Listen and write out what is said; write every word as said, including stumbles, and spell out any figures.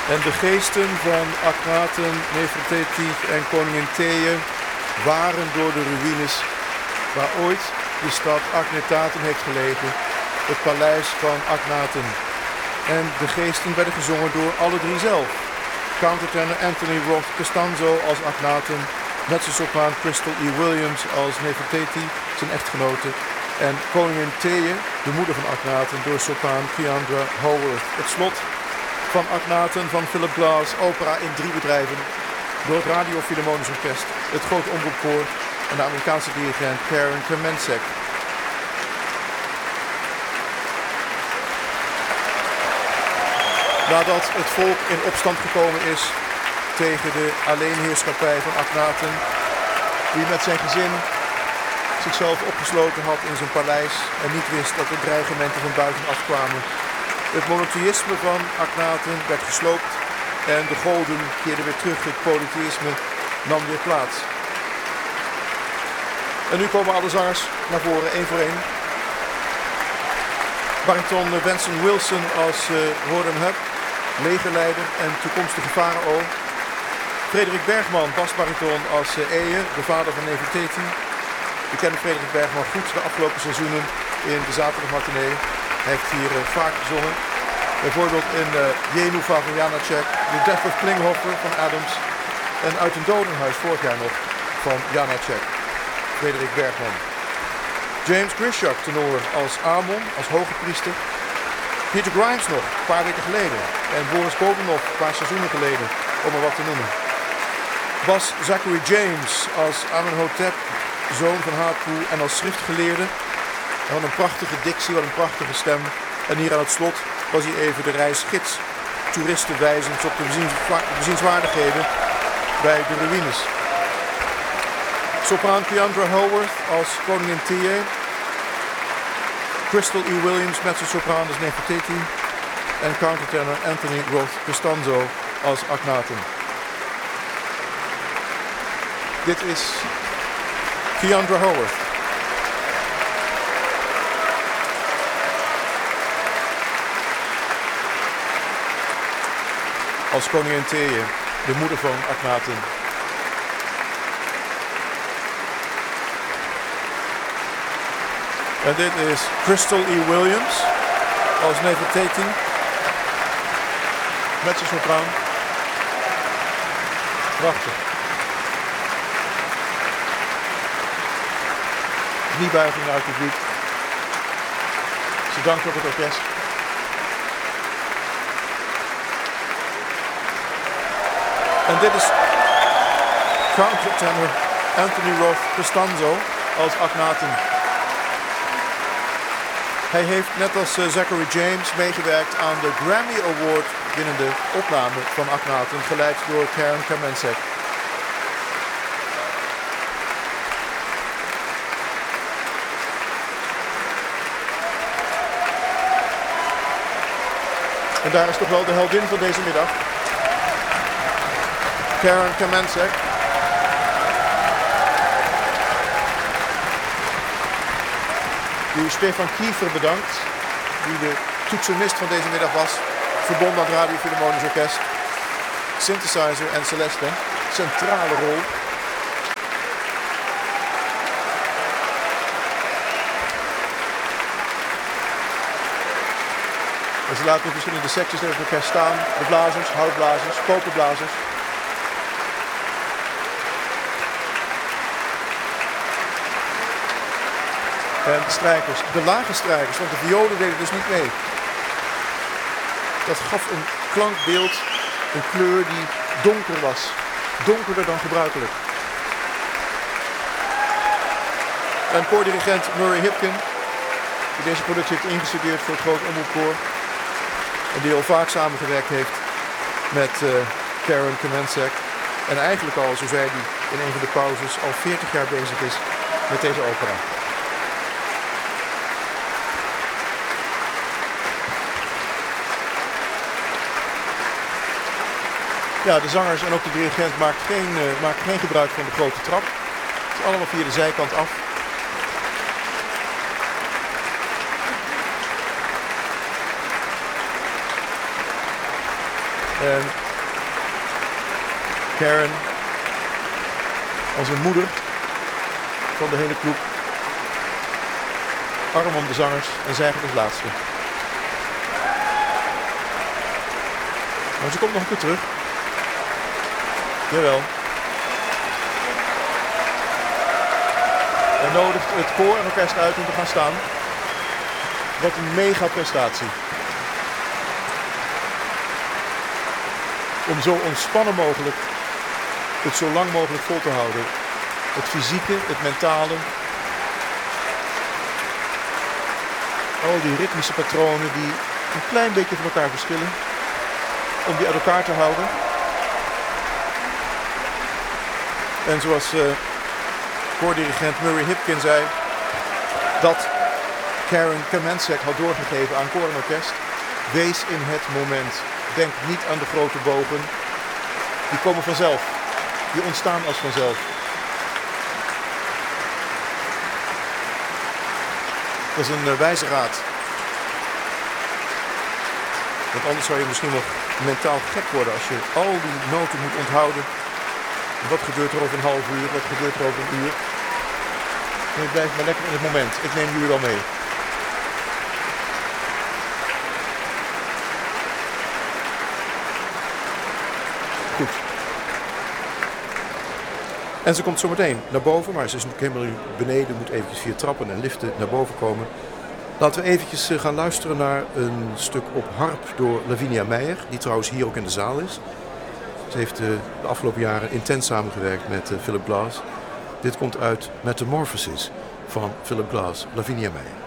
En de geesten van Akhenaten, Nefertiti en koningin Thea waren door de ruïnes waar ooit de stad Akhenaten heeft gelegen, het paleis van Akhenaten. En de geesten werden gezongen door alle drie zelf. Countertenor Anthony Roth Costanzo als Akhenaten, mezzosopraan Crystal E. Williams als Nefertiti, zijn echtgenote, en koningin Thea, de moeder van Akhenaten, door sopraan Keandra Howarth. Het slot van Akhenaten van Philip Glass, opera in drie bedrijven, door het Radio Philharmonisch Orkest, het Grote Omroepkoor en de Amerikaanse dirigent Karen Kamencek. Nadat het volk in opstand gekomen is tegen de alleenheerschappij van Akhenaten, die met zijn gezin zichzelf opgesloten had in zijn paleis en niet wist dat er dreigementen van buitenaf kwamen. Het monotheïsme van Akhenaten werd gesloopt en de goden keerden weer terug. Het polytheïsme nam weer plaats. En nu komen alle zangers naar voren, één voor één. Bariton Benson Wilson als uh, Horem Hub, legerleider en toekomstige farao. Frederik Bergman, basbariton als uh, Eye, de vader van Nefertiti. We kennen Frederik Bergman goed de afgelopen seizoenen in de zaterdagmatinee. Hij heeft hier uh, vaak gezongen. Bijvoorbeeld in uh, Jenufa van Janacek, The Death of Klinghoffer van Adams en Uit een dodenhuis vorig jaar nog van Janacek. Frederik Bergman. James Grishak, tenor als Amon, als hoge priester. Peter Grimes nog, een paar weken geleden. En Boris Goldunov, een paar seizoenen geleden, om er wat te noemen. Bas Zachary James als Amenhotep, zoon van Hapu en als schriftgeleerde. En wat een prachtige dictie, wat een prachtige stem. En hier aan het slot was hij even de reisgids, toeristen wijzend op de bezienswaardigheden bij de ruïnes. Sopraan Keandra Howarth als koningin Thea. Crystal E. Williams, mezzosopraan als Nefertiti. En countertenor Anthony Roth Costanzo als Akhenaten. Dit is Keandra Howarth. Als koningin Thea, de moeder van Akhenaten. En dit is Crystal E. Williams als Nefertiti, mezzosopraan. Prachtig. Kniebuiging naar het publiek. Ze dankt ook het orkest. En dit is countertenor Anthony Roth Costanzo als Akhenaten. Hij heeft net als Zachary James meegewerkt aan de Grammy Award winnende opname van Akhenaten, geleid door Karen Kamencek. En daar is toch wel de heldin van deze middag. Karen Kamencek. Die Stefan Kiefer bedankt, die de toetsenist van deze middag was, verbonden aan het Radio Philharmonisch Orkest. Synthesizer en Celeste, centrale rol. En ze laten in verschillende secties tegen elkaar staan. De blazers, houtblazers, koperblazers. En de strijkers, de lage strijkers, want de violen deden dus niet mee. Dat gaf een klankbeeld, een kleur die donker was. Donkerder dan gebruikelijk. En koordirigent Murray Hipkin, die deze productie heeft ingestudeerd voor het Grote Omroepkoor. En die al vaak samengewerkt heeft met uh, Karen Kamencek. En eigenlijk al, zo zei hij in een van de pauzes, al veertig jaar bezig is met deze opera. Ja, de zangers en ook de dirigent maakt geen, uh, maakt geen gebruik van de grote trap. Het is allemaal via de zijkant af. En Karen als een moeder van de hele groep. Arm om de zangers en zij gaat als laatste. Maar ze komt nog een keer terug. Jawel. En nodigt het koor en orkest uit om te gaan staan. Wat een mega prestatie. Om zo ontspannen mogelijk het zo lang mogelijk vol te houden. Het fysieke, het mentale. Al die ritmische patronen die een klein beetje van elkaar verschillen. Om die uit elkaar te houden. En zoals uh, koordirigent Murray Hipkin zei, dat Karen Kamencek had doorgegeven aan koor en orkest. Wees in het moment. Denk niet aan de grote bogen. Die komen vanzelf. Die ontstaan als vanzelf. Dat is een uh, wijze raad. Want anders zou je misschien nog mentaal gek worden als je al die noten moet onthouden. Wat gebeurt er over een half uur? Wat gebeurt er over een uur? Nee, blijf maar lekker in het moment. Ik neem jullie wel mee. Goed. En ze komt zo meteen naar boven, maar ze is nog helemaal beneden, moet eventjes via trappen en liften naar boven komen. Laten we eventjes gaan luisteren naar een stuk op harp door Lavinia Meijer, die trouwens hier ook in de zaal is. Ze heeft de afgelopen jaren intens samengewerkt met Philip Glass. Dit komt uit Metamorphosis van Philip Glass, Lavinia Meijer.